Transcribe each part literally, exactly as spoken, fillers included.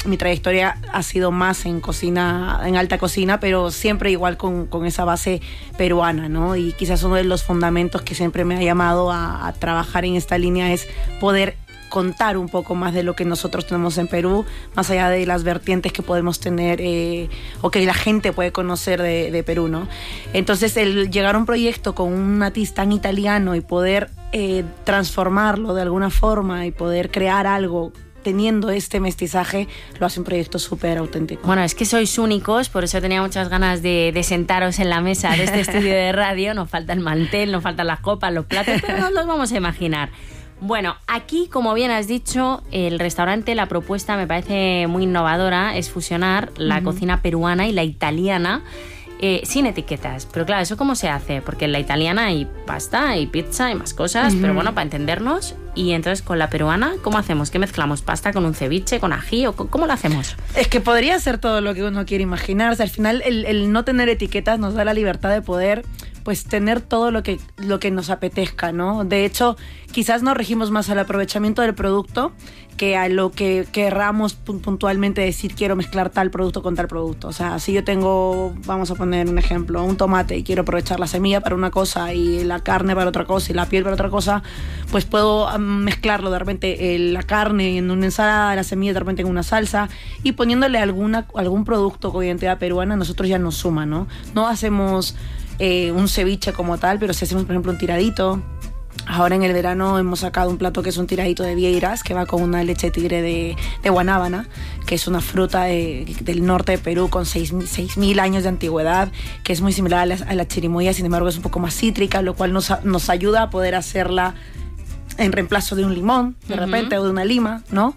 mi trayectoria ha sido más en cocina, en alta cocina, pero siempre igual con, con esa base peruana, ¿no? Y quizás uno de los fundamentos que siempre me ha llamado a, a trabajar en esta línea es poder contar un poco más de lo que nosotros tenemos en Perú, más allá de las vertientes que podemos tener eh, o que la gente puede conocer de, de Perú, ¿no? Entonces, el llegar a un proyecto con un matiz tan italiano y poder eh, transformarlo de alguna forma y poder crear algo teniendo este mestizaje, lo hace un proyecto súper auténtico. Bueno, es que sois únicos, por eso tenía muchas ganas de, de sentaros en la mesa de este estudio de radio. Nos falta el mantel, nos faltan las copas, los platos, pero nos los vamos a imaginar. Bueno, aquí, como bien has dicho, el restaurante, la propuesta me parece muy innovadora, es fusionar la uh-huh. cocina peruana y la italiana eh, sin etiquetas. Pero claro, ¿eso cómo se hace? Porque en la italiana hay pasta, hay pizza, hay más cosas, uh-huh. pero bueno, para entendernos. Y entonces, con la peruana, ¿cómo hacemos? ¿Qué mezclamos? ¿Pasta con un ceviche, con ají? ¿O cómo lo hacemos? Es que podría ser todo lo que uno quiere imaginar. O sea, al final, el, el no tener etiquetas nos da la libertad de poder pues tener todo lo que, lo que nos apetezca, ¿no? De hecho, quizás nos regimos más al aprovechamiento del producto que a lo que querramos puntualmente decir quiero mezclar tal producto con tal producto. O sea, si yo tengo, vamos a poner un ejemplo, un tomate y quiero aprovechar la semilla para una cosa y la carne para otra cosa y la piel para otra cosa, pues puedo mezclarlo de repente eh, la carne en una ensalada, la semilla de repente en una salsa y poniéndole alguna, algún producto con identidad peruana, nosotros ya nos suma, ¿no? No hacemos Eh, un ceviche como tal, pero si hacemos por ejemplo un tiradito, ahora en el verano hemos sacado un plato que es un tiradito de vieiras que va con una leche tigre de, de guanábana, que es una fruta de, del norte de Perú con seis mil años de antigüedad, que es muy similar a la, a la chirimoya, sin embargo es un poco más cítrica, lo cual nos, nos ayuda a poder hacerla en reemplazo de un limón, de uh-huh. repente, o de una lima, ¿no?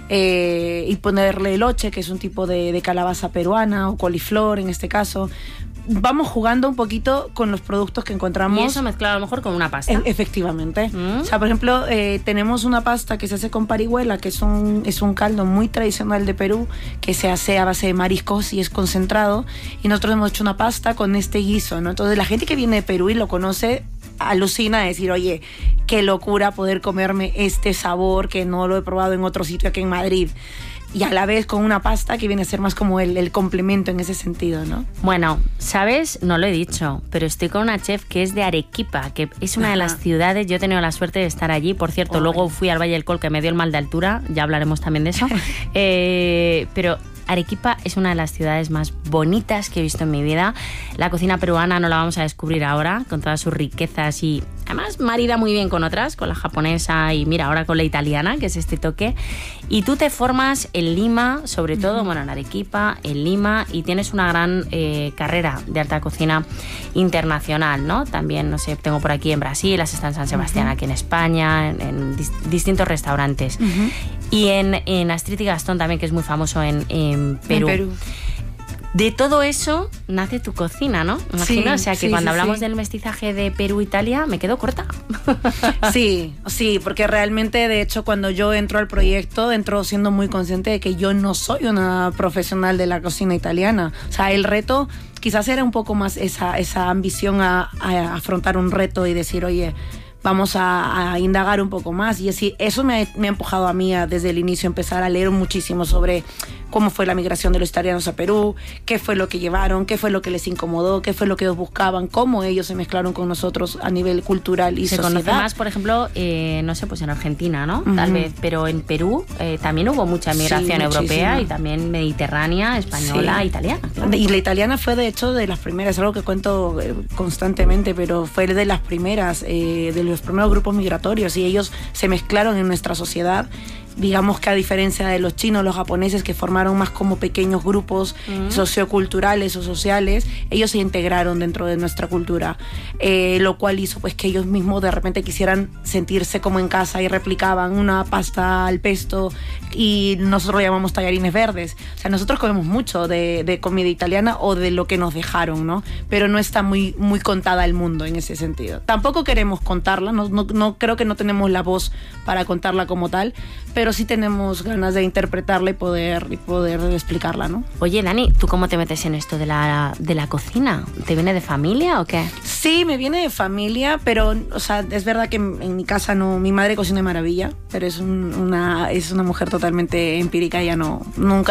Eh, y ponerle eloche, que es un tipo de, de calabaza peruana, o coliflor en este caso. Vamos jugando un poquito con los productos que encontramos. Y eso mezclado a lo mejor con una pasta. E- efectivamente. Mm. O sea, por ejemplo, eh, tenemos una pasta que se hace con parihuela, que es un, es un caldo muy tradicional de Perú, que se hace a base de mariscos y es concentrado. Y nosotros hemos hecho una pasta con este guiso, ¿no? Entonces, la gente que viene de Perú y lo conoce, alucina de decir, oye, qué locura poder comerme este sabor que no lo he probado en otro sitio aquí en Madrid. Y a la vez con una pasta que viene a ser más como el, el complemento en ese sentido, ¿no? Bueno, ¿sabes? No lo he dicho, pero estoy con una chef que es de Arequipa, que es una Ajá. de las ciudades, yo he tenido la suerte de estar allí, por cierto, oh, luego fui al Valle del Col, que me dio el mal de altura, ya hablaremos también de eso, eh, pero Arequipa es una de las ciudades más bonitas que he visto en mi vida. La cocina peruana no la vamos a descubrir ahora, con todas sus riquezas y además marida muy bien con otras, con la japonesa y mira, ahora con la italiana, que es este toque. Y tú te formas en Lima, sobre todo, uh-huh. bueno, en Arequipa, en Lima, y tienes una gran eh, carrera de alta cocina internacional, ¿no? También, no sé, tengo por aquí en Brasil, has estado en San Sebastián, uh-huh. aquí en España, en, en dis- distintos restaurantes. Uh-huh. Y en, en Astrid y Gastón también, que es muy famoso en, en Perú. En Perú. De todo eso nace tu cocina, ¿no? Imagino, sí, o sea que sí, cuando sí, hablamos sí. del mestizaje de Perú-Italia me quedo corta. Sí, sí, porque realmente, de hecho, cuando yo entro al proyecto, entro siendo muy consciente de que yo no soy una profesional de la cocina italiana. O sea, el reto quizás era un poco más esa, esa ambición a, a afrontar un reto y decir, oye, vamos a, a indagar un poco más. Y así, eso me ha, me ha empujado a mí a, desde el inicio, empezar a leer muchísimo sobre cómo fue la migración de los italianos a Perú, qué fue lo que llevaron, qué fue lo que les incomodó, qué fue lo que ellos buscaban, cómo ellos se mezclaron con nosotros a nivel cultural y se sociedad. Se conoce más, por ejemplo, eh, no sé, pues en Argentina, ¿no? Uh-huh. Tal vez, pero en Perú eh, también hubo mucha migración sí, europea y también mediterránea, española, sí. italiana. Claro. Y la italiana fue, de hecho, de las primeras, algo que cuento eh, constantemente, pero fue de las primeras, eh, de los primeros grupos migratorios, y ellos se mezclaron en nuestra sociedad. Digamos que a diferencia de los chinos, los japoneses, que formaron más como pequeños grupos uh-huh. socioculturales o sociales, ellos se integraron dentro de nuestra cultura, eh, lo cual hizo pues que ellos mismos de repente quisieran sentirse como en casa y replicaban una pasta al pesto, y nosotros lo llamamos tallarines verdes. O sea, nosotros comemos mucho de, de comida italiana o de lo que nos dejaron, ¿no? Pero no está muy, muy contada al mundo en ese sentido. Tampoco queremos contarla, no, no, no creo que no tenemos la voz para contarla como tal, pero sí tenemos ganas de interpretarla y poder, y poder explicarla, ¿no? Oye, Dani, ¿tú cómo te metes en esto de la, de la cocina? ¿Te viene de familia o qué? Sí, me viene de familia, pero, o sea, es verdad que en, en mi casa no, mi madre cocina de maravilla, pero es un, una, es una mujer totalmente empírica, ella no, nunca